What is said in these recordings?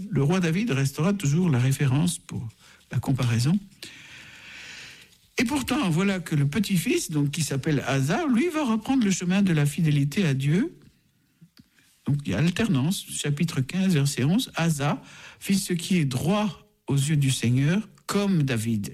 le roi David restera toujours la référence pour la comparaison. Et pourtant, voilà que le petit-fils, donc, qui s'appelle Asa, lui va reprendre le chemin de la fidélité à Dieu. Donc il y a alternance, chapitre 15, verset 11. Asa fit ce qui est droit aux yeux du Seigneur, comme David.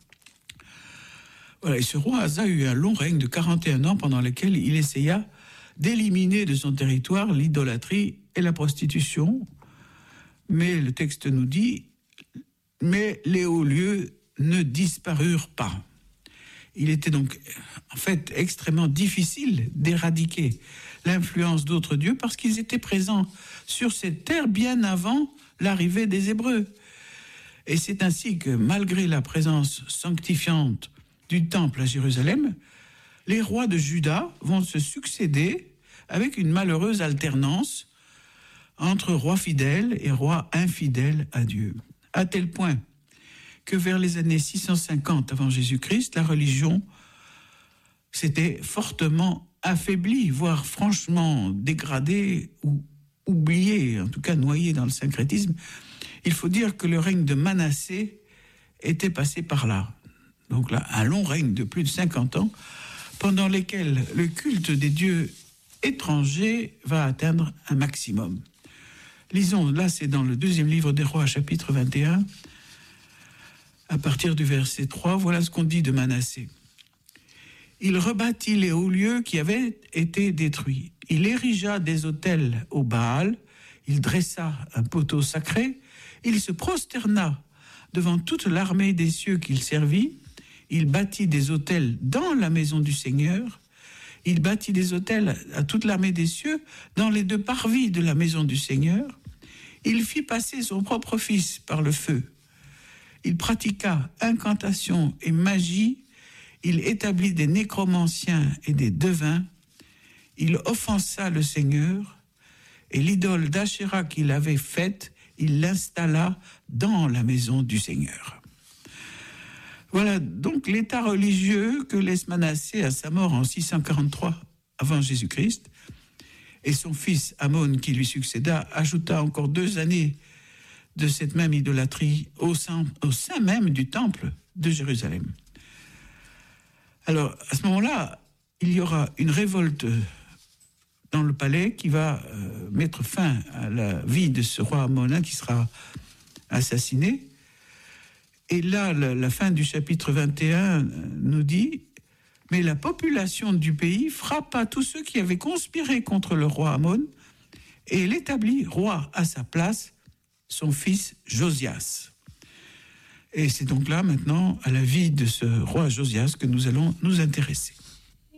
Voilà, et ce roi Asa eut un long règne de 41 ans pendant lequel il essaya d'éliminer de son territoire l'idolâtrie et la prostitution. Mais le texte nous dit, mais les hauts lieux ne disparurent pas. Il était donc en fait extrêmement difficile d'éradiquer l'influence d'autres dieux parce qu'ils étaient présents sur cette terre bien avant l'arrivée des Hébreux. Et c'est ainsi que malgré la présence sanctifiante du temple à Jérusalem, les rois de Juda vont se succéder avec une malheureuse alternance entre rois fidèles et rois infidèles à Dieu. À tel point que vers les années 650 avant Jésus-Christ, la religion s'était fortement affaiblie, voire franchement dégradée ou oubliée, en tout cas noyée dans le syncrétisme. Il faut dire que le règne de Manassé était passé par là. Donc là, un long règne de plus de 50 ans, pendant lesquels le culte des dieux étrangers va atteindre un maximum. Lisons, là c'est dans le 2e livre des Rois, chapitre 21, à partir du verset 3, voilà ce qu'on dit de Manassé. Il rebâtit les hauts lieux qui avaient été détruits. Il érigea des autels au Baal, il dressa un poteau sacré, il se prosterna devant toute l'armée des cieux qu'il servit, il bâtit des autels dans la maison du Seigneur, il bâtit des autels à toute l'armée des cieux dans les 2 parvis de la maison du Seigneur, il fit passer son propre fils par le feu. Il pratiqua incantation et magie, il établit des nécromanciens et des devins, il offensa le Seigneur, et l'idole d'Achéra qu'il avait faite, il l'installa dans la maison du Seigneur. Voilà donc l'état religieux que laisse Manassé à sa mort en 643 avant Jésus-Christ, et son fils Amon qui lui succéda ajouta encore 2 années de cette même idolâtrie au sein même du temple de Jérusalem. Alors, à ce moment-là, il y aura une révolte dans le palais qui va mettre fin à la vie de ce roi Amonin qui sera assassiné. Et là, la fin du chapitre 21 nous dit « Mais la population du pays frappa tous ceux qui avaient conspiré contre le roi Amon et l'établit roi à sa place, son fils Josias. » Et c'est donc là maintenant à la vie de ce roi Josias que nous allons nous intéresser.